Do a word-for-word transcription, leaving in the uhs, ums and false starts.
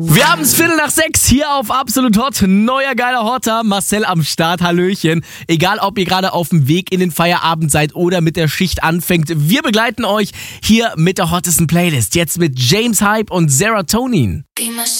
Wir haben es Viertel nach sechs hier auf Absolut Hot. Neuer geiler Hotter. Marcel am Start. Hallöchen. Egal, ob ihr gerade auf dem Weg in den Feierabend seid oder mit der Schicht anfängt. Wir begleiten euch hier mit der hottesten Playlist. Jetzt mit James Hype und Serotonin. Be my